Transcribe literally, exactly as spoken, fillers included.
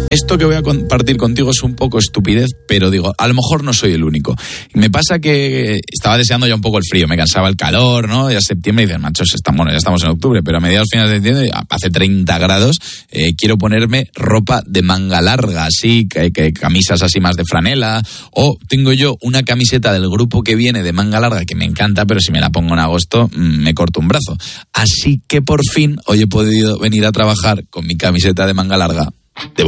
Esto que voy a compartir contigo es un poco estupidez, pero digo, a lo mejor no soy el único. Me pasa que estaba deseando ya un poco el frío, me cansaba el calor, ¿no? Ya septiembre y dices, macho, estamos, bueno, ya estamos en octubre, pero a mediados finales de septiembre hace treinta grados, eh, quiero ponerme ropa de manga larga, así, que, que camisas así más de franela, o tengo yo una camiseta del grupo que viene de manga larga que me encanta, pero si me la pongo en agosto me corto un brazo. Así que por fin hoy he podido venir a trabajar con mi camiseta de manga larga de